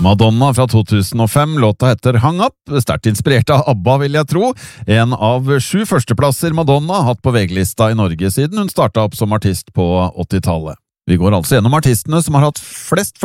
Madonna fra 2005, låta heter Hang Up, sterkt inspirert av ABBA vil jeg tro, en av 7 førsteplasser Madonna har hatt på VG-lista i Norge siden hun startet opp som artist på 80-tallet. Vi går altså gjennom artistene som har hatt flest